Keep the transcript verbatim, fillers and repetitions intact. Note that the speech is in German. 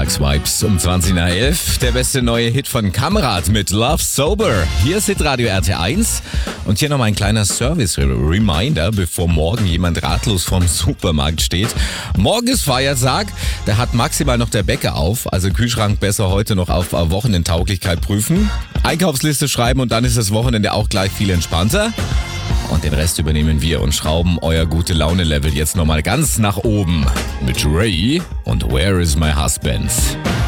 Freitagsvibes um zwanzig nach elf. Der beste neue Hit von Kamrat mit Love Sober. Hier ist Hitradio R T eins. Und hier nochmal ein kleiner Service-Reminder, bevor morgen jemand ratlos vorm Supermarkt steht. Morgen ist Feiertag, da hat maximal noch der Bäcker auf. Also Kühlschrank besser heute noch auf Wochenendtauglichkeit prüfen. Einkaufsliste schreiben und dann ist das Wochenende auch gleich viel entspannter. Und den Rest übernehmen wir und schrauben euer Gute-Laune-Level jetzt nochmal ganz nach oben. Mit Ray und Where is my husband?